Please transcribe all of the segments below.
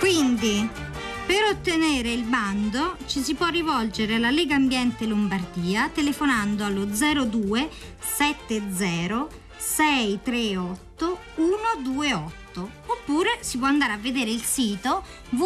Quindi, per ottenere il bando ci si può rivolgere alla Lega Ambiente Lombardia telefonando allo 02 70 638 128, oppure si può andare a vedere il sito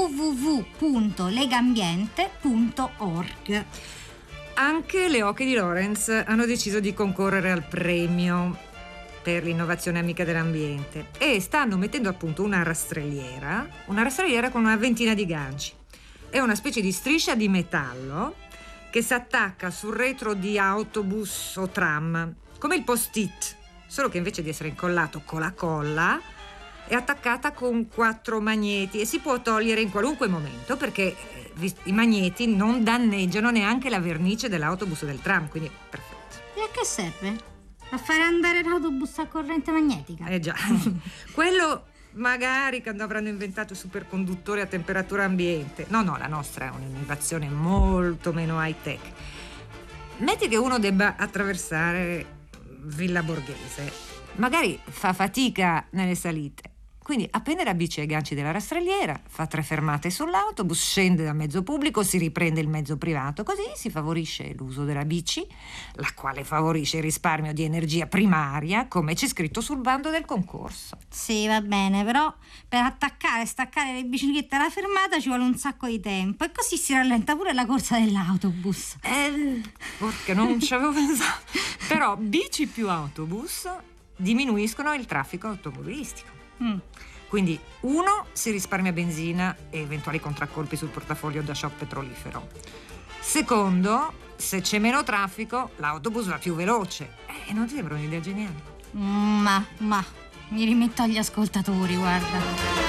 www.legambiente.org. Anche le Oche di Lorenz hanno deciso di concorrere al premio per l'innovazione amica dell'ambiente e stanno mettendo a punto una rastrelliera con una ventina di ganci. È una specie di striscia di metallo che si attacca sul retro di autobus o tram, come il post-it, solo che invece di essere incollato con la colla è attaccata con 4 magneti e si può togliere in qualunque momento, perché i magneti non danneggiano neanche la vernice dell'autobus o del tram, quindi perfetto. E a che serve? A fare andare l'autobus a corrente magnetica? Già. Quello magari quando avranno inventato il superconduttore a temperatura ambiente. No, la nostra è un'innovazione molto meno high tech. Metti che uno debba attraversare Villa Borghese, magari fa fatica nelle salite, quindi appende la bici ai ganci della rastrelliera, fa 3 fermate sull'autobus, scende dal mezzo pubblico, si riprende il mezzo privato, così si favorisce l'uso della bici, la quale favorisce il risparmio di energia primaria, come c'è scritto sul bando del concorso. Sì, va bene, però per attaccare e staccare le biciclette alla fermata ci vuole un sacco di tempo e così si rallenta pure la corsa dell'autobus. Perché non ci avevo pensato. Però bici più autobus diminuiscono il traffico automobilistico. Quindi 1, si risparmia benzina e eventuali contraccolpi sul portafoglio da shock petrolifero. 2, se c'è meno traffico l'autobus va più veloce. Non ti sembra un'idea geniale? Ma mi rimetto agli ascoltatori, guarda.